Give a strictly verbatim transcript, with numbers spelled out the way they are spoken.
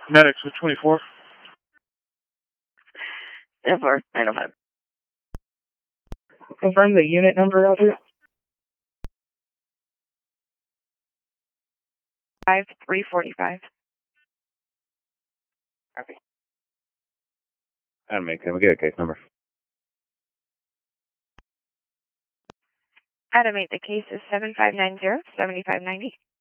Medics with twenty-four. ten four, nine oh five. Confirm the unit number out here. five three forty-five. Copy. I'll make it. We get a case number. Adam eight, the case is seven five nine zero, seven five nine zero.